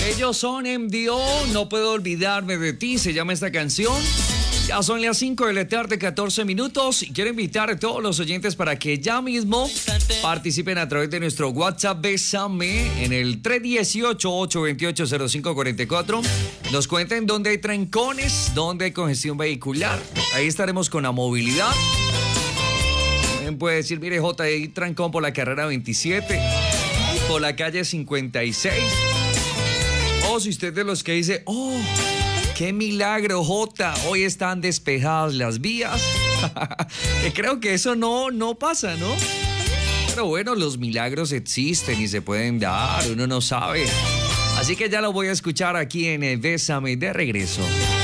Ellos son MDO, no puedo olvidarme de ti, se llama esta canción. Ya son las 5 de la tarde, 14 minutos. Y quiero invitar a todos los oyentes para que ya mismo participen a través de nuestro WhatsApp Bésame en el 318-828-0544. Nos cuenten dónde hay trancones, dónde hay congestión vehicular. Ahí estaremos con la movilidad. También puede decir, mire, J, hay trancón por la carrera 27, por la calle 56. O si usted es de los que dice, oh, ¡qué milagro, Jota! Hoy están despejadas las vías. Creo que eso no pasa, ¿no? Pero bueno, los milagros existen y se pueden dar, uno no sabe. Así que ya lo voy a escuchar aquí en Bésame de regreso.